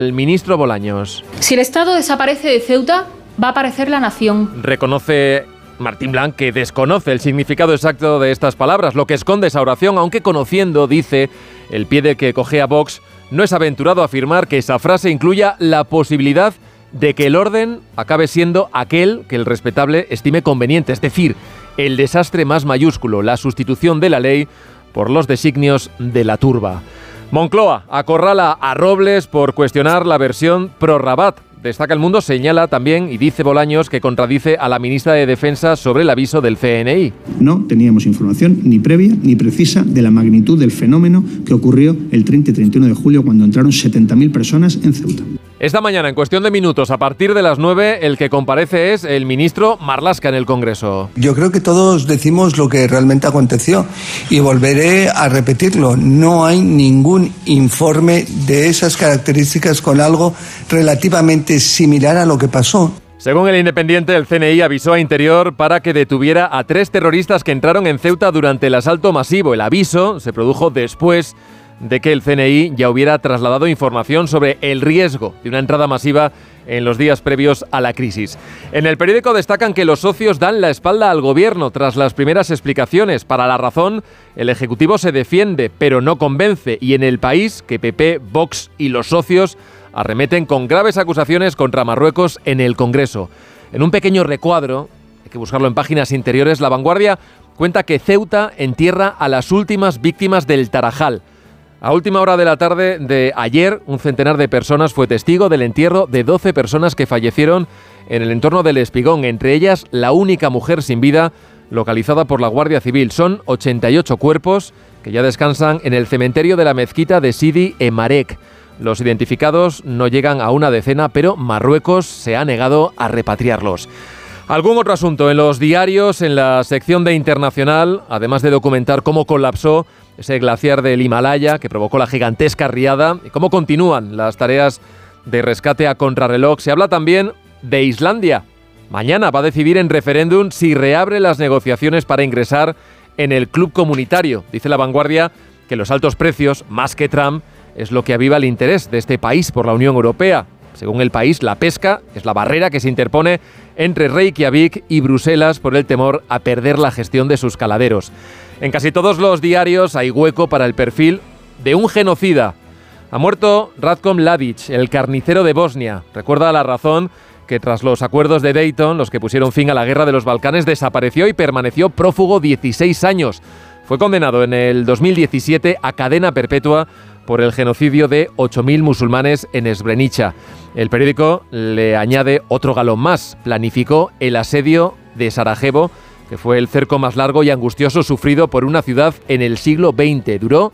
El ministro Bolaños. Si el Estado desaparece de Ceuta, va a aparecer la nación. Reconoce Martín Blanc que desconoce el significado exacto de estas palabras, lo que esconde esa oración, aunque conociendo, dice, el pie del que cojea Vox, no es aventurado a afirmar que esa frase incluya la posibilidad de que el orden acabe siendo aquel que el respetable estime conveniente, es decir, el desastre más mayúsculo, la sustitución de la ley por los designios de la turba. Moncloa acorrala a Robles por cuestionar la versión pro-Rabat. Destaca El Mundo, señala también y dice Bolaños que contradice a la ministra de Defensa sobre el aviso del CNI. No teníamos información ni previa ni precisa de la magnitud del fenómeno que ocurrió el 30 y 31 de julio cuando entraron 70.000 personas en Ceuta. Esta mañana, en cuestión de minutos, a partir de las 9, el que comparece es el ministro Marlaska en el Congreso. Yo creo que todos decimos lo que realmente aconteció y volveré a repetirlo. No hay ningún informe de esas características con algo relativamente similar a lo que pasó. Según El Independiente, el CNI avisó a Interior para que detuviera a 3 terroristas que entraron en Ceuta durante el asalto masivo. El aviso se produjo después de que el CNI ya hubiera trasladado información sobre el riesgo de una entrada masiva en los días previos a la crisis. En el periódico destacan que los socios dan la espalda al gobierno tras las primeras explicaciones. Para La Razón, el Ejecutivo se defiende, pero no convence. Y en El País, que PP, Vox y los socios arremeten con graves acusaciones contra Marruecos en el Congreso. En un pequeño recuadro, hay que buscarlo en páginas interiores, La Vanguardia cuenta que Ceuta entierra a las últimas víctimas del Tarajal. A última hora de la tarde de ayer, un centenar de personas fue testigo del entierro de 12 personas que fallecieron en el entorno del Espigón, entre ellas la única mujer sin vida localizada por la Guardia Civil. Son 88 cuerpos que ya descansan en el cementerio de la mezquita de Sidi Emarek. Los identificados no llegan a una decena, pero Marruecos se ha negado a repatriarlos. Algún otro asunto en los diarios, en la sección de Internacional, además de documentar cómo colapsó ese glaciar del Himalaya que provocó la gigantesca riada y cómo continúan las tareas de rescate a contrarreloj. Se habla también de Islandia. Mañana va a decidir en referéndum si reabre las negociaciones para ingresar en el club comunitario. Dice La Vanguardia que los altos precios, más que Trump, es lo que aviva el interés de este país por la Unión Europea. Según El País, la pesca es la barrera que se interpone entre Reykjavik y Bruselas por el temor a perder la gestión de sus caladeros. En casi todos los diarios hay hueco para el perfil de un genocida. Ha muerto Ratko Mladic, el carnicero de Bosnia. Recuerda a La Razón que tras los acuerdos de Dayton, los que pusieron fin a la guerra de los Balcanes, desapareció y permaneció prófugo 16 años. Fue condenado en el 2017 a cadena perpetua por el genocidio de 8.000 musulmanes en Srebrenica. El periódico le añade otro galón más. Planificó el asedio de Sarajevo, que fue el cerco más largo y angustioso sufrido por una ciudad en el siglo XX. Duró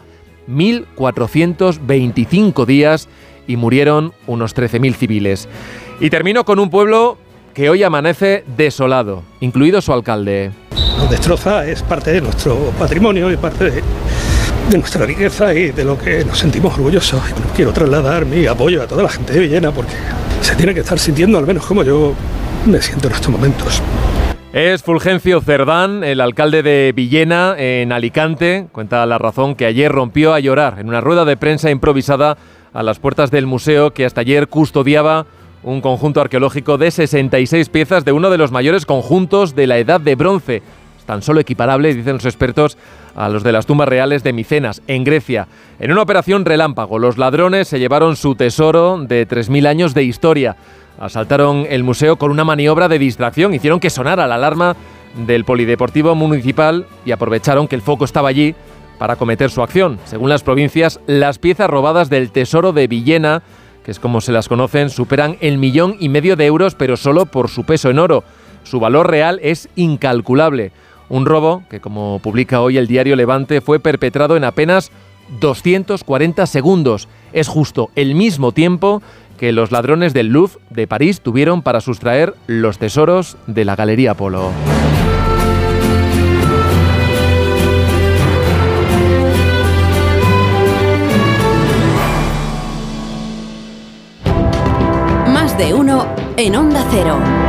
1.425 días y murieron unos 13.000 civiles. Y termino con un pueblo que hoy amanece desolado, incluido su alcalde. Nos destroza, es parte de nuestro patrimonio y parte de nuestra riqueza y de lo que nos sentimos orgullosos. Quiero trasladar mi apoyo a toda la gente de Villena porque se tiene que estar sintiendo, al menos como yo me siento en estos momentos. Es Fulgencio Cerdán, el alcalde de Villena, en Alicante. Cuenta La Razón que ayer rompió a llorar en una rueda de prensa improvisada a las puertas del museo que hasta ayer custodiaba un conjunto arqueológico de 66 piezas de uno de los mayores conjuntos de la Edad de Bronce. Tan solo equiparable, dicen los expertos, a los de las tumbas reales de Micenas, en Grecia. En una operación relámpago, los ladrones se llevaron su tesoro de 3.000 años de historia. Asaltaron el museo con una maniobra de distracción, hicieron que sonara la alarma del Polideportivo Municipal y aprovecharon que el foco estaba allí para cometer su acción. Según las provincias, las piezas robadas del tesoro de Villena, que es como se las conocen, superan el 1,5 millón de euros, pero solo por su peso en oro. Su valor real es incalculable. Un robo que, como publica hoy el diario Levante, fue perpetrado en apenas 240 segundos. Es justo el mismo tiempo que los ladrones del Louvre de París tuvieron para sustraer los tesoros de la Galería Polo. Más de uno en Onda Cero.